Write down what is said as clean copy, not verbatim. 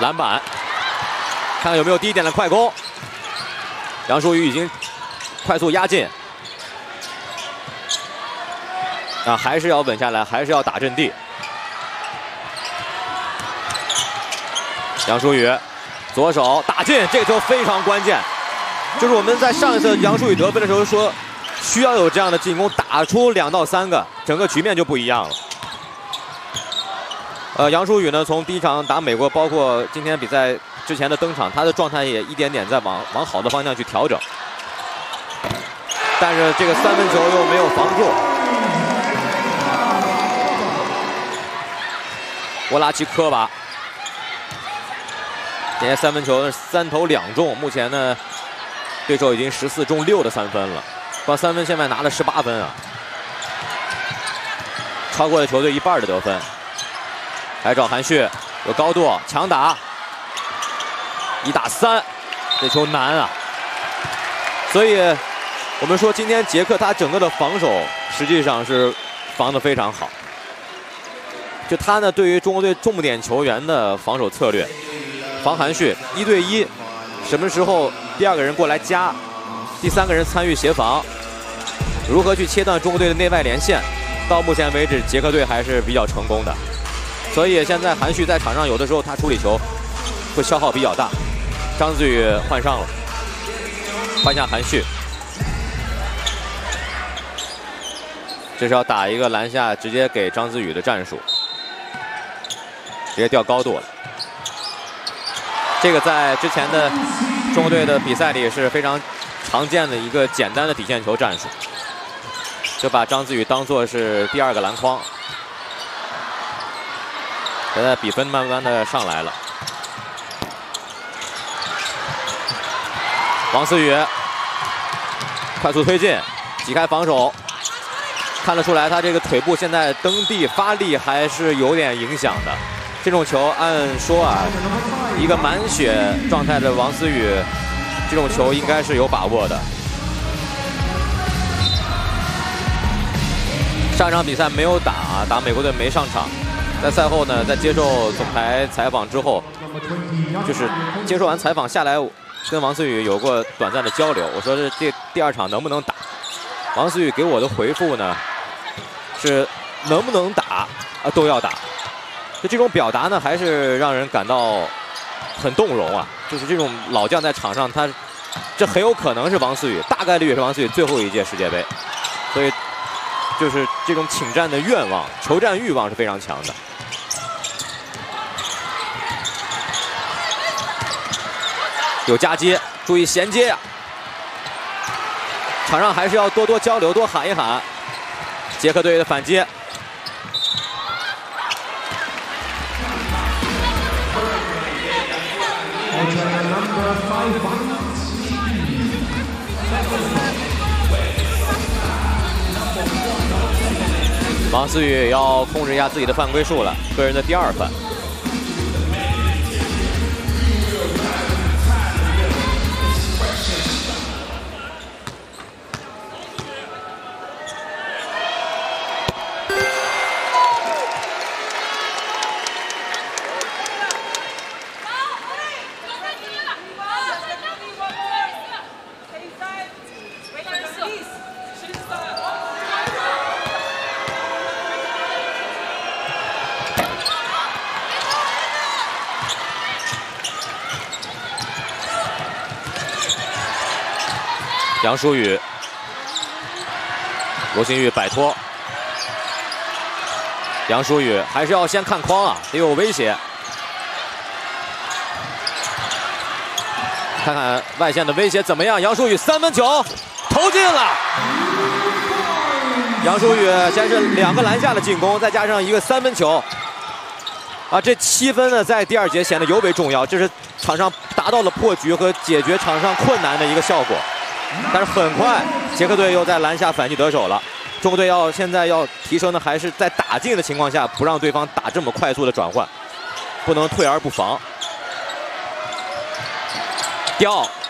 篮板，看看有没有低点的快攻。杨舒宇已经快速压进，啊，还是要稳下来，还是要打阵地。杨舒宇左手打进，这个球非常关键。就是我们在上一次杨舒宇得分的时候说，需要有这样的进攻，打出2到3个，整个局面就不一样了。杨舒宇呢，从第一场打美国，包括今天比赛之前的登场，他的状态也一点点在往好的方向去调整。但是这个3分球又没有防住。沃拉奇科娃，今天3分球3投2中，目前呢，对手已经14中6的3分了，光3分线外拿了18分啊，超过了球队一半的得分。来找韩旭，有高度，强打，1打3，这球难啊。所以，我们说今天捷克他整个的防守实际上是防得非常好。就他呢，对于中国队重点球员的防守策略，防韩旭1对1，什么时候第2个人过来加，第3个人参与协防，如何去切断中国队的内外连线，到目前为止捷克队还是比较成功的。所以现在韩旭在场上有的时候他处理球会消耗比较大。张子宇换上了，换下韩旭，这是要打一个篮下直接给张子宇的战术，直接调高度了。这个在之前的中国队的比赛里是非常常见的一个简单的底线球战术，就把张子宇当作是第2个篮筐。现在比分慢慢的上来了，王思雨快速推进，挤开防守，看得出来他这个腿部现在蹬地发力还是有点影响的。这种球按说啊，一个满血状态的王思雨，这种球应该是有把握的。上场比赛没有打美国队没上场。在赛后呢，在接受总台采访之后，就是接受完采访下来，跟王思雨有过短暂的交流。我说这第2场能不能打？王思雨给我的回复呢是能不能打都要打。就这种表达呢，还是让人感到很动容啊。就是这种老将在场上，这很有可能是王思雨，大概率也是王思雨最后一届世界杯，所以就是这种请战的愿望、求战欲望是非常强的。有夹接，注意衔接呀！场上还是要多多交流，多喊一喊。捷克队的反击，王思雨要控制一下自己的犯规数了，个人的第2犯。杨舒宇、罗新玉摆脱，杨舒宇还是要先看框啊，得有威胁。看看外线的威胁怎么样？杨舒宇3分球投进了。杨舒宇先是2个篮下的进攻，再加上一个3分球，啊，这7分呢，在第2节显得尤为重要，这是场上达到了破局和解决场上困难的一个效果。但是很快，捷克队又在篮下反击得手了。中国队现在要提升的还是在打进的情况下，不让对方打这么快速的转换，不能退而不防。吊